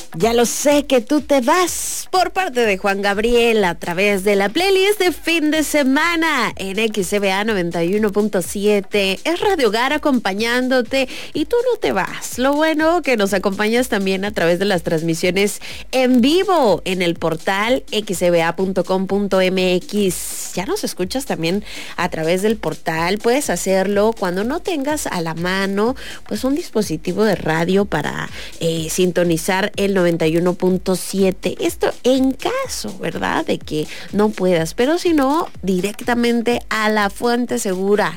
Ya lo sé que tú te vas, por parte de Juan Gabriel, a través de la playlist de fin de semana en XCBA 91.7. Es Radio Hogar acompañándote y tú no te vas. Lo bueno que nos acompañas también a través de las transmisiones en vivo en el portal xcba.com.mx. Ya nos escuchas también a través del portal. Puedes hacerlo cuando no tengas a la mano pues un dispositivo de radio para sintonizar el 91.7. Esto en caso, ¿verdad?, de que no puedas, pero si no, directamente a la fuente segura.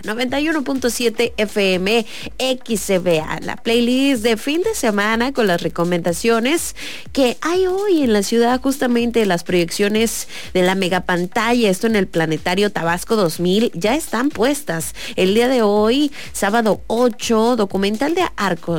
91.7 FM XCBA, la playlist de fin de semana con las recomendaciones que hay hoy en la ciudad, justamente las proyecciones de la megapantalla, esto en el Planetario Tabasco 2000, ya están puestas. El día de hoy, sábado 8, documental de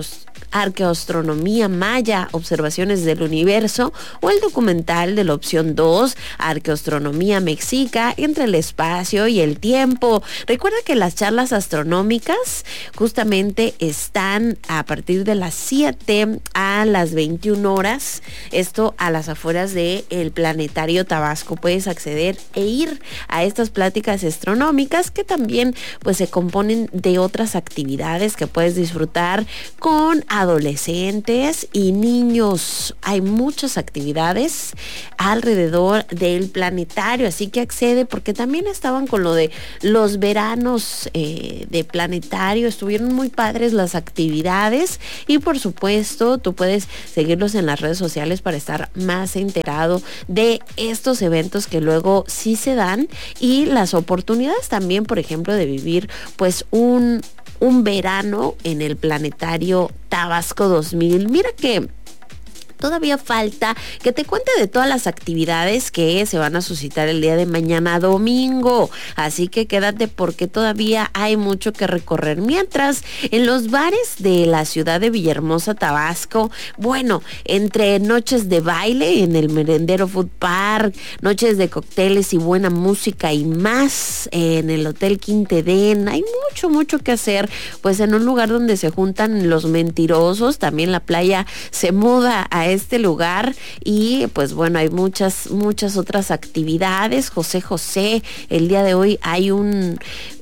Arqueoastronomía Maya, Observaciones del Universo, o el documental de la opción 2, Arqueoastronomía Mexica, Entre el Espacio y el Tiempo. Recuerda que las charlas astronómicas justamente están a partir de las 7 a las 21 horas, esto a las afueras del Planetario Tabasco. Puedes acceder e ir a estas pláticas astronómicas que también pues se componen de otras actividades que puedes disfrutar con adolescentes y niños. Hay muchas actividades alrededor del planetario, así que accede, porque también estaban con lo de los veranos de planetario. Estuvieron muy padres las actividades y por supuesto tú puedes seguirlos en las redes sociales para estar más enterado de estos eventos que luego sí se dan y las oportunidades también, por ejemplo, de vivir pues un verano en el Planetario Tabasco 2000. Mira que todavía falta que te cuente de todas las actividades que se van a suscitar el día de mañana domingo. Así que quédate porque todavía hay mucho que recorrer. Mientras, en los bares de la ciudad de Villahermosa, Tabasco, bueno, entre noches de baile en el Merendero Food Park, noches de cócteles y buena música y más en el Hotel Quintedén, hay mucho que hacer, pues en un lugar donde se juntan los mentirosos. También la playa se muda a este lugar y pues bueno, hay muchas otras actividades. José, el día de hoy hay un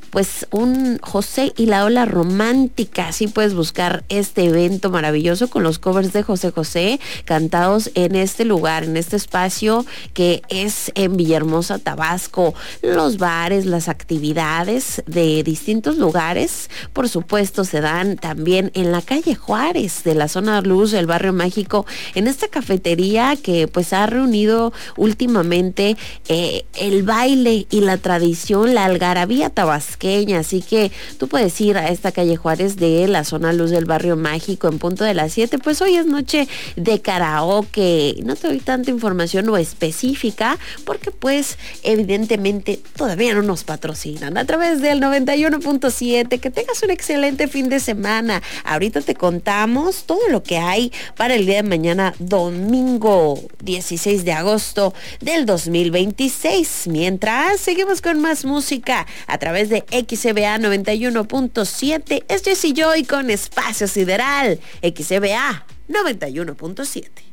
José y la ola romántica. Así puedes buscar este evento maravilloso con los covers de José cantados en este lugar, en este espacio que es en Villahermosa, Tabasco. Los bares, las actividades de distintos lugares, por supuesto, se dan también en la calle Juárez de la zona Luz, el barrio mágico, en esta cafetería que pues ha reunido últimamente el baile y la tradición, la algarabía tabasqueña. Así que tú puedes ir a esta calle Juárez de la zona Luz del barrio mágico en punto de las 7. Pues hoy es noche de karaoke. No te doy tanta información o específica porque pues evidentemente todavía no nos patrocinan a través del 91.7. Que tengas un excelente fin de semana. Ahorita te contamos todo lo que hay para el día de mañana, domingo 16 de agosto del 2026. Mientras seguimos con más música a través de XCBA 91.7. Es Jessie Joy con Espacio Sideral. XCBA 91.7.